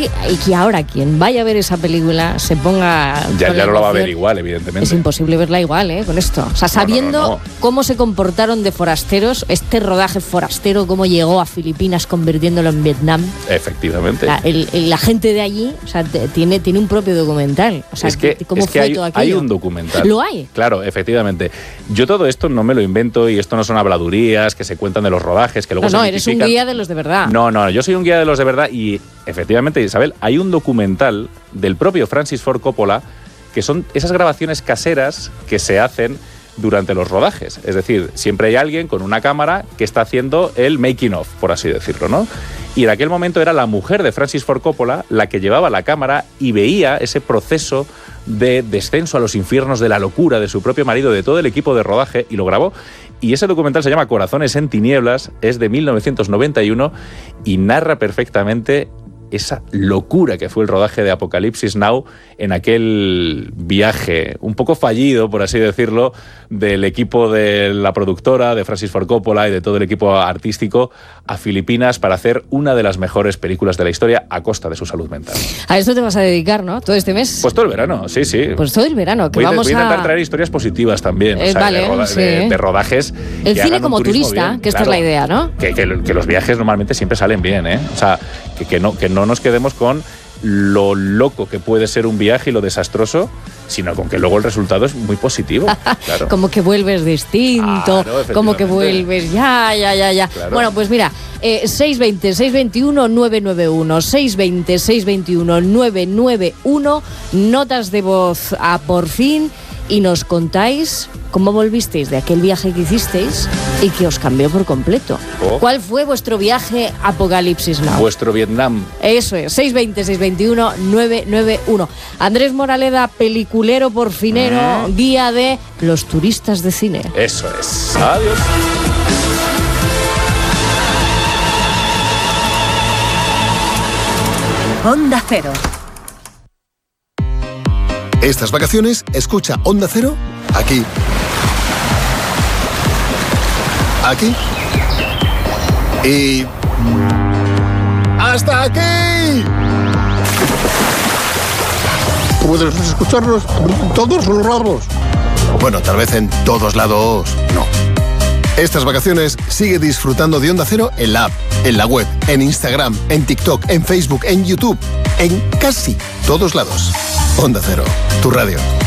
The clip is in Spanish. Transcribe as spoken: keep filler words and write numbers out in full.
que, y que ahora quien vaya a ver esa película se ponga... Ya, ya no la va a ver igual, evidentemente. Es imposible verla igual, ¿eh? Con esto. O sea, sabiendo no, no, no. cómo se comportaron de forasteros, este rodaje forastero, cómo llegó a Filipinas convirtiéndolo en Vietnam. Efectivamente. La, el, el, la gente de allí, o sea, tiene, tiene un propio documental. O sea, es que, ¿cómo es que fue hay, todo aquello? hay un documental. ¿Lo hay? Claro, efectivamente. Yo todo esto no me lo invento y esto no son habladurías que se cuentan de los rodajes, que luego no, se no, eres un guía de los de verdad. No, no, yo soy un guía de los de verdad y efectivamente, Isabel, hay un documental del propio Francis Ford Coppola que son esas grabaciones caseras que se hacen durante los rodajes. Es decir, siempre hay alguien con una cámara que está haciendo el making of, por así decirlo, ¿no? Y en aquel momento era la mujer de Francis Ford Coppola la que llevaba la cámara y veía ese proceso de descenso a los infiernos de la locura de su propio marido, de todo el equipo de rodaje, y lo grabó. Y ese documental se llama Corazones en tinieblas, es de mil novecientos noventa y uno y narra perfectamente esa locura que fue el rodaje de Apocalipsis Now en aquel viaje un poco fallido, por así decirlo, del equipo de la productora, de Francis Ford Coppola y de todo el equipo artístico a Filipinas para hacer una de las mejores películas de la historia a costa de su salud mental. A esto te vas a dedicar, ¿no? Todo este mes. Pues todo el verano, sí, sí. Pues todo el verano, que voy, vamos voy a intentar a... traer historias positivas también, eh, o sea, vale, de, roda- sí. de, de rodajes. El que cine hagan como un turismo turista, bien, que esta claro, es la idea, ¿no? Que, que, que los viajes normalmente siempre salen bien, ¿eh? O sea, que, que, no, que no nos quedemos con lo loco que puede ser un viaje y lo desastroso, sino con que luego el resultado es muy positivo. Claro. Como que vuelves distinto, Claro, como que vuelves ya, ya, ya, ya. Claro. Bueno, pues mira, eh, seis veinte, seis veintiuno, nueve nueve uno, seis veinte, seis veintiuno, nueve nueve uno, notas de voz a Por Fin, y nos contáis cómo volvisteis de aquel viaje que hicisteis y que os cambió por completo. Oh. ¿Cuál fue vuestro viaje Apocalipsis Now? Vuestro Vietnam. Eso es, seis veinte, seis veintiuno, nueve nueve uno. Andrés Moraleda, peliculero porfinero, mm. guía de los turistas de cine. Eso es. Adiós. Onda Cero. Estas vacaciones, escucha Onda Cero aquí. Aquí. Y... ¡hasta aquí! Puedes escucharnos en todos los lados. Bueno, tal vez en todos lados no. Estas vacaciones sigue disfrutando de Onda Cero en la app, en la web, en Instagram, en TikTok, en Facebook, en YouTube, en casi todos lados. Onda Cero, tu radio.